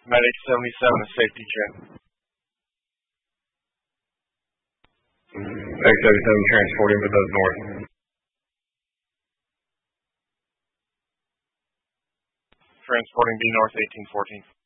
Medic 77 is safety check. Medic 77 transporting with those north. Transporting B north 1814.